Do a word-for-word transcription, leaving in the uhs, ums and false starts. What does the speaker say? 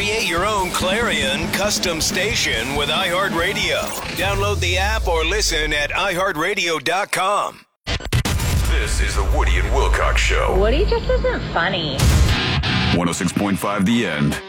Create your own Clarion custom station with iHeartRadio. Download the app or listen at i heart radio dot com. This is the Woody and Wilcox Show. Woody just isn't funny. one oh six point five The End.